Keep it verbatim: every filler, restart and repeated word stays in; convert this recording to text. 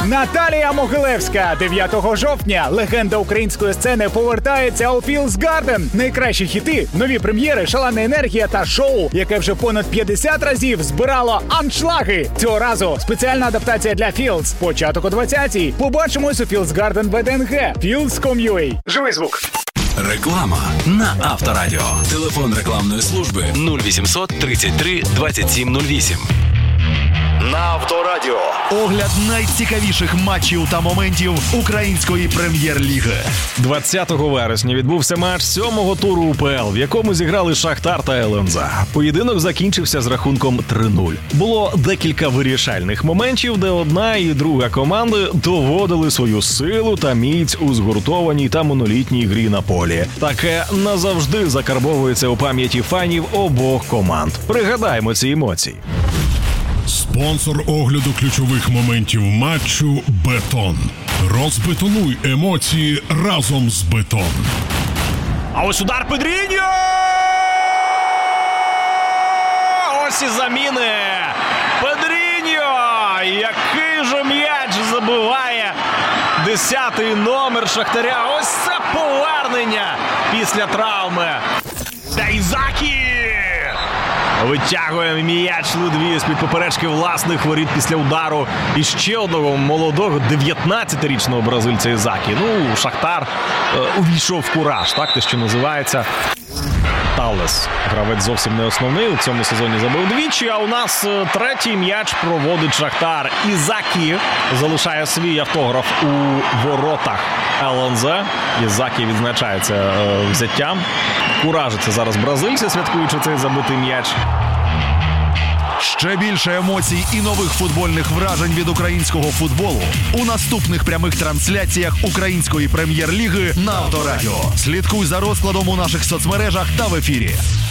Наталія Могилевська. дев'ятого жовтня легенда української сцени повертається у Філдс Гарден. Найкращі хіти, нові прем'єри, шалена енергія та шоу, яке вже понад п'ятдесят разів збирало аншлаги. Цього разу спеціальна адаптація для Філдс. Початок о двадцятій. Побачимось у Філдс Гарден в ДНГ. філдс крапка ком ю а. Живий звук. Реклама на Авторадіо. Телефон рекламної служби нуль вісімсот тридцять три двадцять сім нуль вісім. На Авторадіо. Огляд найцікавіших матчів та моментів української прем'єр-ліги. двадцятого вересня відбувся матч сьомого туру УПЛ, в якому зіграли Шахтар та ЛНЗ. Поєдинок закінчився з рахунком три нуль. Було декілька вирішальних моментів, де одна і друга команди доводили свою силу та міць у згуртованій та монолітній грі на полі. Таке назавжди закарбовується у пам'яті фанів обох команд. Пригадаємо ці емоції. Спонсор огляду ключових моментів матчу «Бетон». Розбетонуй емоції разом з «Бетон». А ось удар Педріньо! Ось і заміни. Педріньо! Який же м'яч забиває десятий номер Шахтаря. Ось це повернення після травми. Та Ізакі! Витягує м'яч Лудві з-під поперечки власних воріт після удару і ще одного молодого дев'ятнадцятирічного бразильця Ізакі. Ну, Шахтар е, увійшов в кураж, так те, що називається. Таллес, гравець зовсім не основний, у цьому сезоні забив двічі, а у нас третій м'яч проводить Шахтар. Ізакі залишає свій автограф у воротах ЛНЗ. Ізакі відзначається е, взяттям. Куражиться зараз бразильці, святкуючи цей забитий м'яч. Ще більше емоцій і нових футбольних вражень від українського футболу у наступних прямих трансляціях української прем'єр-ліги на Авторадіо. Слідкуй за розкладом у наших соцмережах та в ефірі.